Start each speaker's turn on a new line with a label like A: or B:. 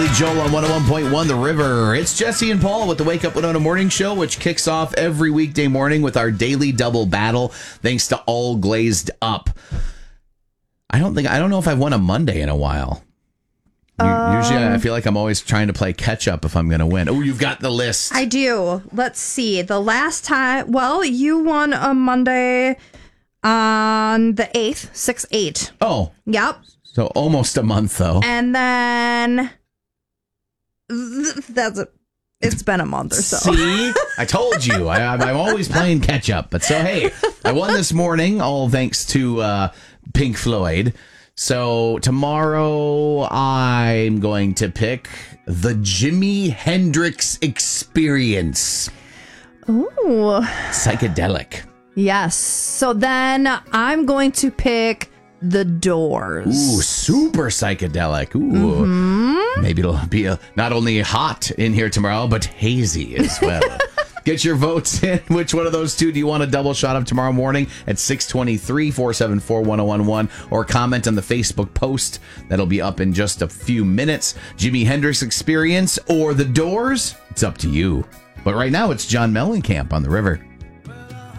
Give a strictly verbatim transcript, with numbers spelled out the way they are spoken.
A: Billy Joel on one oh one point one The River. It's Jesse and Paul with the Wake Up Winona Morning Show, which kicks off every weekday morning with our daily double battle, thanks to All Glazed Up. I don't think I don't know if I've won a Monday in a while. Um, Usually, I feel like I'm always trying to play catch up if I'm going to win. Oh, you've got the list.
B: I do. Let's see. The last time, well, you won a Monday on the eighth, six eight.
A: Oh.
B: Yep.
A: So almost a month, though.
B: And then that's a, it's been a month or so.
A: See? I told you. I, I'm I'm always playing catch up. But so, hey, I won this morning, all thanks to uh, Pink Floyd. So tomorrow I'm going to pick the Jimi Hendrix Experience.
B: Ooh.
A: Psychedelic.
B: Yes. So then I'm going to pick The Doors.
A: Ooh, super psychedelic. Ooh. Mm-hmm. Maybe it'll be a, not only hot in here tomorrow, but hazy as well. Get your votes in. Which one of those two do you want a double shot of tomorrow morning at six twenty-three, four seven four, one oh one one, or comment on the Facebook post that'll be up in just a few minutes. Jimi Hendrix Experience or The Doors? It's up to you. But right now it's John Mellencamp on The River.